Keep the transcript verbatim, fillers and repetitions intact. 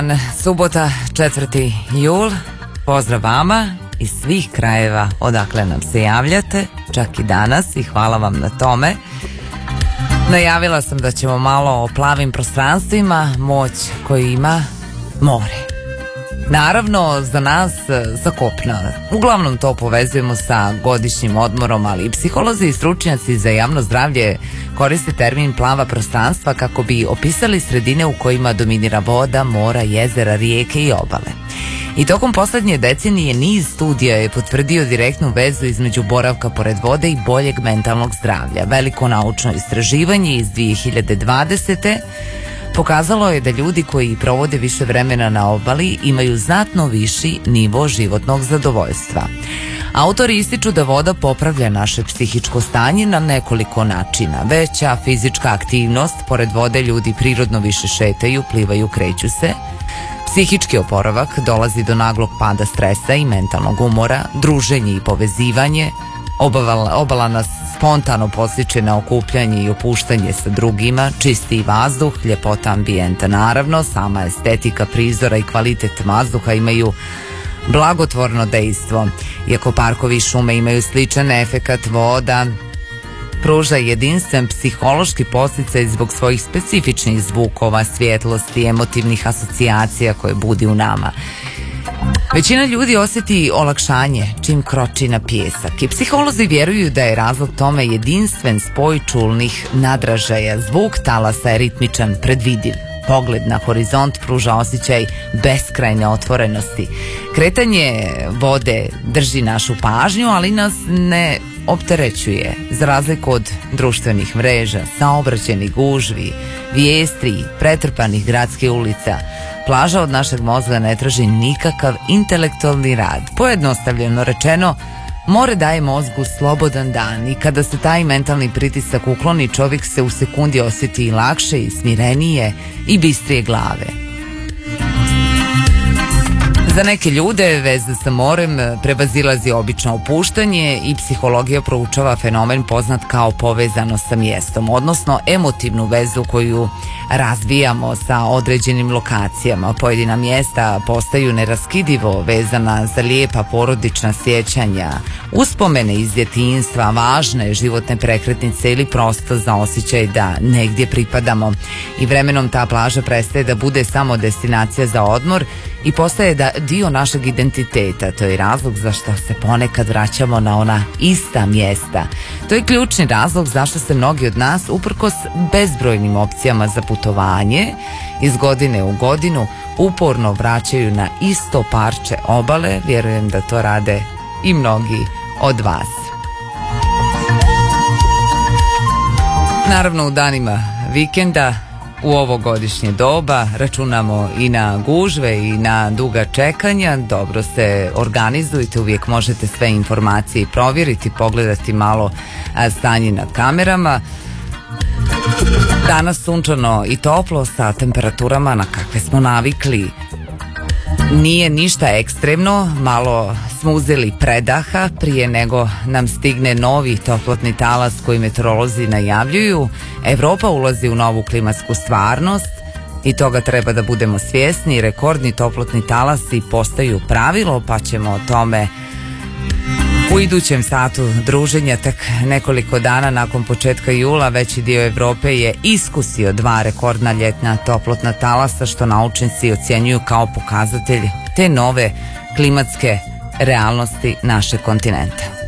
Subota, četvrti jul. Pozdrav vama iz svih krajeva odakle nam se javljate, čak i danas, i hvala vam na tome. Najavila sam da ćemo malo o plavim prostranstvima, moć koju ima more. Naravno, za nas, za kopna, uglavnom to povezujemo sa godišnjim odmorom, ali i psiholozi i stručnjaci za javno zdravlje koriste termin plava prostranstva kako bi opisali sredine u kojima dominira voda, mora, jezera, rijeke i obale. I tokom poslednje decenije niz studija je potvrdio direktnu vezu između boravka pored vode i boljeg mentalnog zdravlja. Veliko naučno istraživanje iz dvije hiljade dvadesete pokazalo je da ljudi koji provode više vremena na obali imaju znatno viši nivo životnog zadovoljstva. Autori ističu da voda popravlja naše psihičko stanje na nekoliko načina. Veća fizička aktivnost, pored vode ljudi prirodno više šetaju, plivaju, kreću se. Psihički oporavak, dolazi do naglog pada stresa i mentalnog umora, druženje i povezivanje, obala, obala nas spontano podstiče na okupljanje i opuštanje sa drugima, čistiji vazduh, ljepota ambijenta naravno, sama estetika prizora i kvalitet vazduha imaju blagotvorno dejstvo. Iako parkovi i šume imaju sličan efekat, voda pruža jedinstven psihološki podsticaj zbog svojih specifičnih zvukova, svjetlosti, emotivnih asocijacija koje budi u nama. Većina ljudi osjeti olakšanje čim kroči na pijesak i psiholozi vjeruju da je razlog tome jedinstven spoj čulnih nadražaja. Zvuk talasa je ritmičan, predvidiv. Pogled na horizont pruža osjećaj beskrajne otvorenosti. Kretanje vode drži našu pažnju, ali nas ne opterećuje. Za razliku od društvenih mreža, saobraćajnih gužvi, vijesti, pretrpanih gradskih ulica, plaža od našeg mozga ne traži nikakav intelektualni rad. Pojednostavljeno rečeno, more daje mozgu slobodan dan i kada se taj mentalni pritisak ukloni, čovjek se u sekundi osjeti i lakše i smirenije i bistrije glave. Za neke ljude veza sa morem prevazilazi obično opuštanje i psihologija proučava fenomen poznat kao povezanost sa mjestom, odnosno emotivnu vezu koju razvijamo sa određenim lokacijama. Pojedina mjesta postaju neraskidivo vezana za lijepa porodična sjećanja, uspomene iz djetinjstva, važne životne prekretnice ili prosto za osjećaj da negdje pripadamo. I vremenom ta plaža prestaje da bude samo destinacija za odmor i postaje da dio našeg identiteta. To je razlog zašto se ponekad vraćamo na ona ista mjesta. To je ključni razlog zašto se mnogi od nas, uprkos bezbrojnim opcijama za putovanje, iz godine u godinu uporno vraćaju na isto parče obale. Vjerujem da to rade i mnogi od vas. Naravno, u danima vikenda, u ovo godišnje doba, računamo i na gužve i na duga čekanja. Dobro se organizujte, uvijek možete sve informacije provjeriti, pogledati malo stanje na kamerama. Danas sunčano i toplo sa temperaturama na kakve smo navikli. Nije ništa ekstremno, malo smo uzeli predaha prije nego nam stigne novi toplotni talas koji meteorolozi najavljuju. Evropa ulazi u novu klimatsku stvarnost i toga treba da budemo svjesni. Rekordni toplotni talasi postaju pravilo, pa ćemo o tome u idućem satu druženja. Tek nekoliko dana nakon početka jula veći dio Evrope je iskusio dva rekordna ljetna toplotna talasa, što naučnici ocjenjuju kao pokazatelj te nove klimatske realnosti našeg kontinenta.